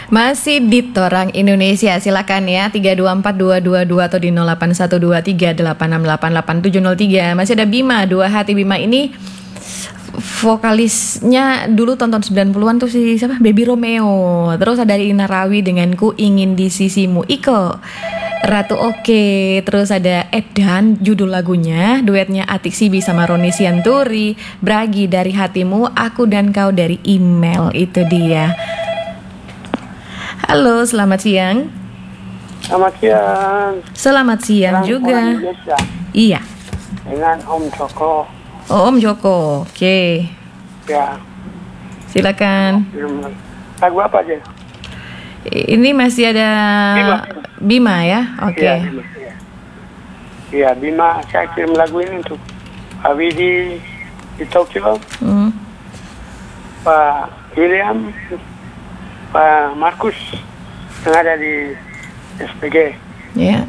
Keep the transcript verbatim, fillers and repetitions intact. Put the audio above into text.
Masih di Torang Indonesia, silakan ya tiga dua empat dua dua dua atau di nol delapan satu dua tiga delapan enam delapan delapan tujuh nol tiga. Masih ada Bima, Dua Hati. Bima ini vokalisnya dulu tonton sembilan puluhan tuh si siapa? Baby Romeo. Terus ada Ina Rawi dengan Ku Ingin di Sisimu. Iko Ratu Oke. Terus ada Edan, judul lagunya duetnya Atik Sibi sama Roni Sianturi. Bragi dari Hatimu, Aku dan Kau dari Email. Itu dia. Halo, selamat siang. Selamat siang. Selamat siang Orang- juga. orang Indonesia Iya. dengan Om Joko. Oh, Om Joko. Oke. Ya, Silakan. film lagu apa aja? I- Ini masih ada Bima. Bima ya. Oke. Iya, Bima. Iya. Iya, Bima. Saya kirim lagu ini untuk Pak Widi di Tokyo, Hmm. Pak William, Pak Markus yang ada di S P G. Ya.